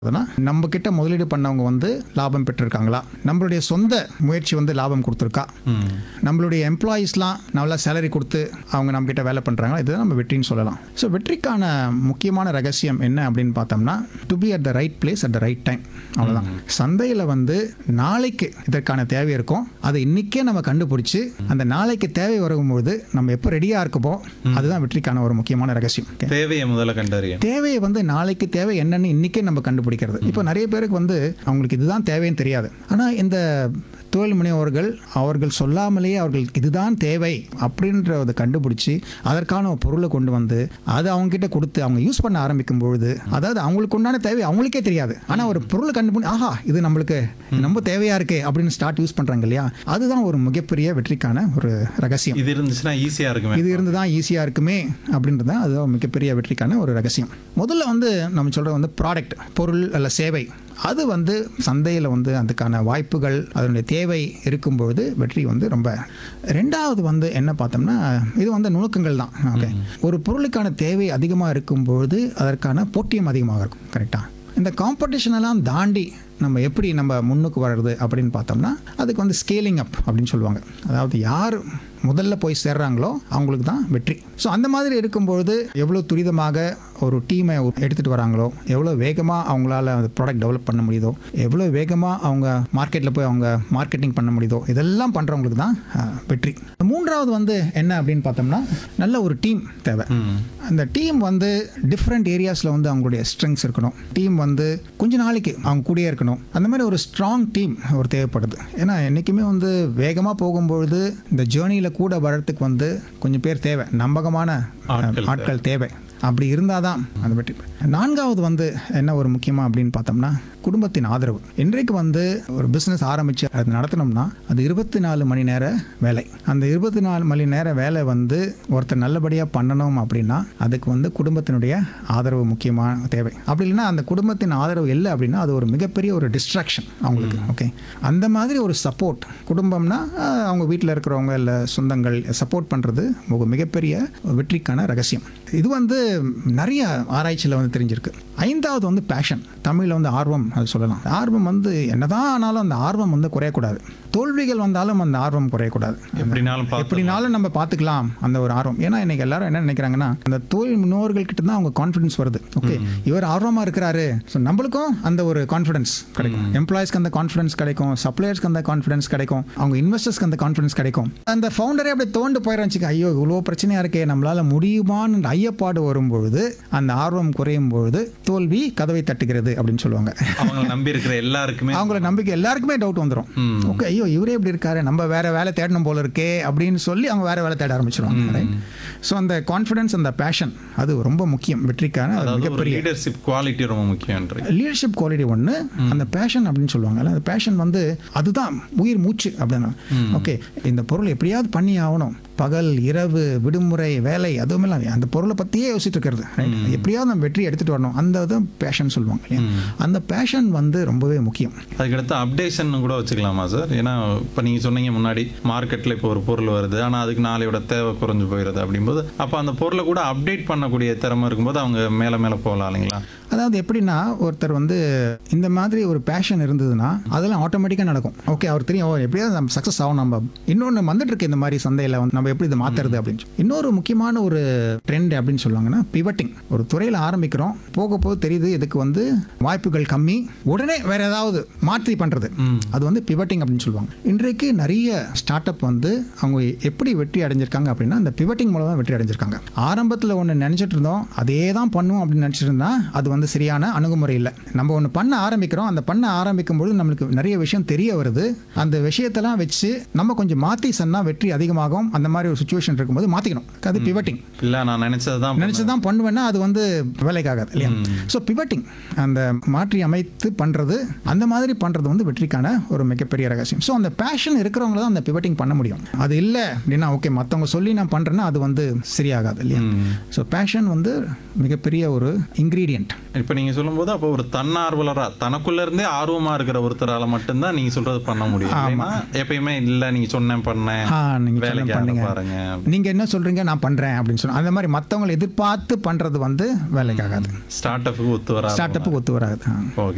நம்ம கிட்ட முதலீடு பண்ணவங்க வந்து லாபம் பெற்றிருக்காங்களா, நம்மளுடைய சொந்த முயற்சி வந்து லாபம் கொடுத்துருக்கா, நம்மளுடைய எம்ப்ளாயீஸ்லாம் நல்லா சேலரி கொடுத்து அவங்க நம்ம கிட்ட வேலை பண்றாங்களா, இதுதான் நம்ம வெற்றின்னு சொல்லலாம். ஸோ வெற்றிக்கான முக்கியமான ரகசியம் என்ன அப்படின்னு பார்த்தோம்னா, to be at the right place at the right time. அவ்வளோதான். சந்தையில் வந்து நாளைக்கு இதற்கான தேவை இருக்கும், அதை இன்னைக்கே நம்ம கண்டுபிடிச்சி அந்த நாளைக்கு தேவை வரும்போது நம்ம எப்போ ரெடியாக இருக்குமோ அதுதான் வெற்றிக்கான ஒரு முக்கியமான ரகசியம். தேவையை முதல்ல கண்டறியும். தேவையை வந்து நாளைக்கு தேவை என்னன்னு இன்னைக்கே நம்ம கண்டுபிடிக்கிறது. இப்போ நிறைய பேருக்கு வந்து அவங்களுக்கு இதுதான் தேவைன்னு தெரியாது. ஆனால் இந்த தொழில் முனைவோர்கள் அவர்கள் சொல்லாமலேயே அவர்களுக்கு இதுதான் தேவை அப்படின்றத கண்டுபிடிச்சி அதற்கான ஒரு பொருளை கொண்டு வந்து அதை அவங்க கிட்ட கொடுத்து அவங்க யூஸ் பண்ண ஆரம்பிக்கும் பொழுது, அதாவது அவங்களுக்கு உண்டான தேவை அவங்களுக்கே தெரியாது, ஆனால் ஒரு பொருளை கண்டுபிடி ஆஹா இது நம்மளுக்கு ரொம்ப தேவையா இருக்கே அப்படின்னு ஸ்டார்ட் யூஸ் பண்றாங்க இல்லையா, அதுதான் ஒரு மிகப்பெரிய வெற்றிக்கான ஒரு ரகசியம். இது இருந்துச்சுன்னா ஈஸியா இருக்குமே, இது இருந்து தான் ஈஸியாக இருக்குமே அப்படின்றது தான் அதுதான் மிகப்பெரிய வெற்றிக்கான ஒரு ரகசியம். முதல்ல வந்து நம்ம சொல்கிறது வந்து ப்ராடக்ட், பொருள் அல்ல சேவை, அது வந்து சந்தையில் வந்து அதுக்கான வாய்ப்புகள் அதனுடைய தேவை இருக்கும்பொழுது வெற்றி வந்து ரொம்ப. ரெண்டாவது வந்து என்ன பார்த்தோம்னா, இது வந்து நுணுக்கங்கள் தான். ஓகே, ஒரு பொருளுக்கான தேவை அதிகமாக இருக்கும்பொழுது அதற்கான போட்டியும் அதிகமாக இருக்கும். கரெக்டாக இந்த காம்படிஷன் எல்லாம் தாண்டி நம்ம எப்படி நம்ம முன்னுக்கு வர்றது அப்படின்னு பார்த்தோம்னா, அதுக்கு வந்து ஸ்கேலிங் அப் அப்படின்னு சொல்லுவாங்க. அதாவது யார் முதல்ல போய் சேர்றாங்களோ அவங்களுக்கு தான் வெற்றி. ஸோ அந்த மாதிரி இருக்கும்பொழுது எவ்வளோ துரிதமாக ஒரு டீமை எடுத்துகிட்டு வராங்களோ, எவ்வளோ வேகமாக அவங்களால அந்த ப்ராடக்ட் டெவலப் பண்ண முடியுதோ, எவ்வளோ வேகமாக அவங்க மார்க்கெட்டில் போய் அவங்க மார்க்கெட்டிங் பண்ண முடியுதோ, இதெல்லாம் பண்ணுறவங்களுக்கு தான் வெற்றி. மூன்றாவது வந்து என்ன அப்படின்னு பார்த்தோம்னா, நல்ல ஒரு டீம் தேவை. அந்த டீம் வந்து டிஃப்ரெண்ட் ஏரியாஸில் வந்து அவங்களுடைய ஸ்ட்ரெங்ஸ் இருக்கணும். டீம் வந்து கொஞ்ச நாளைக்கு அவங்க கூடயே இருக்கணும். அந்த மாதிரி ஒரு ஸ்ட்ராங் டீம் ஒரு தேவைப்படுது. ஏன்னா என்றைக்குமே வந்து வேகமாக போகும்பொழுது இந்த ஜேர்னியில் கூட வர்றதுக்கு வந்து கொஞ்சம் பேர் தேவை, நம்பகமான ஆட்கள் தேவை. அப்படி இருந்தால் தான் அது வெற்றி. நான்காவது வந்து என்ன ஒரு முக்கியமாக அப்படின்னு பார்த்தோம்னா, குடும்பத்தின் ஆதரவு. இன்றைக்கு வந்து ஒரு பிஸ்னஸ் ஆரம்பித்து அது நடத்தினோம்னா அது 24 மணி நேர வேலை. அந்த 24 மணி நேர வேலை வந்து ஒருத்தர் நல்லபடியாக பண்ணணும் அப்படின்னா அதுக்கு வந்து குடும்பத்தினுடைய ஆதரவு முக்கியமான தேவை. அப்படி இல்லைன்னா அந்த குடும்பத்தின் ஆதரவு இல்லை அப்படின்னா அது ஒரு மிகப்பெரிய ஒரு டிஸ்ட்ராக்ஷன் அவங்களுக்கு. ஓகே, அந்த மாதிரி ஒரு சப்போர்ட் குடும்பம்னா அவங்க வீட்டில் இருக்கிறவங்க இல்லை சொந்தங்கள் சப்போர்ட் பண்ணுறது ஒரு மிகப்பெரிய வெற்றிக்கான ரகசியம். இது வந்து நிறைய ஆராய்ச்சியில் வந்து தெரிஞ்சிருக்கு. ஐந்தாவது வந்து பேஷன், தமிழில் வந்து ஆர்வம் அது சொல்லலாம். ஆர்வம் வந்து என்னதான் ஆனாலும் அந்த ஆர்வம் வந்து குறையக்கூடாது. தோல்விகள் வந்தாலும் அந்த ஆர்வம் குறையக்கூடாது. எப்படினாலும் நம்ம பார்த்துக்கலாம் அந்த ஒரு ஆர்வம். ஏன்னா இன்னைக்கு எல்லாரும் என்ன நினைக்கிறாங்கன்னா, அந்த தொழில் முன்னோர்கள் கிட்ட தான் அவங்க கான்ஃபிடன்ஸ் வருது. ஓகே, இவர் ஆர்வமாக இருக்கிறாரு, ஸோ நம்மளுக்கும் அந்த ஒரு கான்ஃபிடன்ஸ் கிடைக்கும். எம்ப்ளாயிஸ்க்கு அந்த கான்ஃபிடன்ஸ் கிடைக்கும், சப்ளையர்ஸ்க்கு அந்த கான்ஃபிடன்ஸ் கிடைக்கும், அவங்க இன்வெஸ்டர்ஸ்க்கு அந்த கான்ஃபிடன்ஸ் கிடைக்கும். அந்த ஃபவுண்டரே அப்படியே தோண்டு போயிடுச்சு, ஐயோ இவ்வளோ பிரச்சனையாக இருக்கே நம்மளால முடியுமான்னு ஐயப்பாடு வரும்பொழுது அந்த ஆர்வம் குறையும் பொழுது தோல்வி கதவை தட்டுகிறது அப்படின்னு சொல்லுவாங்க. அவங்களை நம்பி இருக்கிற எல்லாருக்குமே, அவங்கள நம்பிக்கை எல்லாருக்குமே டவுட் வந்துடும். ஓகே, ஐயோ இவரே இப்படி இருக்காரு, நம்ம வேற வேலை தேடணும் போல இருக்கே அப்படின்னு சொல்லி அவங்க வேற வேலை தேட ஆரம்பிச்சிருவாங்க. ஸோ அந்த கான்ஃபிடன்ஸ், அந்த பேஷன் அது ரொம்ப முக்கியம் வெற்றிக்கான மிகப்பெரிய. லீடர்ஷிப் குவாலிட்டி ரொம்ப முக்கியம். லீடர்ஷிப் குவாலிட்டி ஒன்று, அந்த பேஷன் அப்படின்னு சொல்லுவாங்க. அந்த பேஷன் வந்து அதுதான் உயிர் மூச்சு அப்படின்னா. ஓகே, இந்த பொருள் எப்படியாவது பண்ணி ஆகணும், பகல் இரவு விடுமுறை வேலை அதுவும் இல்லாம அந்த பொருளை பற்றியே யோசிச்சுட்டு இருக்கிறது, எப்படியாவது நம்ம வெற்றி எடுத்துகிட்டு வரணும், அந்த தான் பேஷன் சொல்லுவாங்க இல்லையா. அந்த பேஷன் வந்து ரொம்பவே முக்கியம். அதுக்கடுத்து அப்டேஷன் கூட வச்சுக்கலாமா சார்? ஏன்னா இப்போ நீங்கள் சொன்னீங்க முன்னாடி மார்க்கெட்டில் இப்போ ஒரு பொருள் வருது, ஆனால் அதுக்கு நாளையோட தேவை குறைஞ்சு போயிடுது அப்படிங்கும்போது அப்போ அந்த பொருளை கூட அப்டேட் பண்ணக்கூடிய திறமை இருக்கும்போது அவங்க மேலே மேலே போகலாம் இல்லைங்களா? அதாவது எப்படின்னா, ஒருத்தர் வந்து இந்த மாதிரி ஒரு பேஷன் இருந்ததுன்னா அதெல்லாம் ஆட்டோமேட்டிக்காக நடக்கும். ஓகே, அவர் தெரியும் எப்படியாவது நம்ம சக்ஸஸ் ஆகும். நம்ம இன்னொன்று வந்துட்டு இருக்கு இந்த மாதிரி சந்தையில் வந்து நம்ம எப்படி இதை மாற்றுறது அப்படின்னு. இன்னொரு முக்கியமான ஒரு ட்ரெண்ட் அப்படின்னு சொல்லுவாங்கன்னா பிவட்டிங். ஒரு துறையில் ஆரம்பிக்கிறோம், போக போக தெரியுது இதுக்கு வந்து வாய்ப்புகள் கம்மி, உடனே வேற ஏதாவது மாற்றி பண்ணுறது, அது வந்து பிவட்டிங் அப்படின்னு சொல்லுவாங்க. இன்றைக்கு நிறைய ஸ்டார்ட் அப் வந்து அவங்க எப்படி வெற்றி அடைஞ்சிருக்காங்க அப்படின்னா அந்த பிவட்டிங் மூலம் தான் வெற்றி அடைஞ்சிருக்காங்க. ஆரம்பத்தில் ஒன்று நினச்சிட்டு இருந்தோம் அதே தான் பண்ணுவோம் அப்படின்னு நினச்சிருந்தா அது வந்து சரியான அணுகுமுறை இல்லை. நம்ம ஒன்று பண்ண ஆரம்பிக்கிறோம், அந்த பண்ண ஆரம்பிக்கும் பொழுது நம்மளுக்கு நிறைய விஷயம் தெரிய வருது, அந்த விஷயத்தெல்லாம் வச்சு நம்ம கொஞ்சம் மாற்றி சொன்னால் வெற்றி அதிகமாகும். அந்த மாதிரி ஒரு சுச்சுவேஷன் இருக்கும்போது மாற்றிக்கணும், அது பிவட்டிங். இல்லை நான் நினச்சதான் பண்ணுவேன்னா அது வந்து வேலைக்காகாது இல்லையா. ஸோ பிவட்டிங், அந்த மாற்றி அமைத்து பண்ணுறது, அந்த மாதிரி பண்ணுறது வந்து வெற்றிக்கான ஒரு மிகப்பெரிய ரகசியம். ஸோ அந்த பேஷன் இருக்கிறவங்க தான் அந்த பிவட்டிங் பண்ண முடியும். அது இல்லை அப்படின்னா ஓகே மற்றவங்க சொல்லி நான் பண்ணுறேன்னா அது வந்து சரியாகாது இல்லையா. ஸோ பேஷன் வந்து மிகப்பெரிய ஒரு இன்க்ரீடியன்ட். இப்போ நீங்கள் சொல்லும்போது அப்போ ஒரு தன்னார்வலராக தனக்குள்ள இருந்தே ஆர்வமாக இருக்கிற ஒருத்தரால் மட்டும்தான் நீங்கள் சொல்றது பண்ண முடியும். எப்பயுமே இல்லை நீங்கள் சொன்னேன் பண்ணேன் பாருங்க, நீங்க என்ன சொல்றீங்க நான் பண்றேன் அப்படின்னு சொன்னா அந்த மாதிரி மற்றவங்களை எதிர்பார்த்து பண்றது வந்து வேலைக்காகாது. ஸ்டார்ட் அப்புக்கு ஒத்து வராது. ஓகே.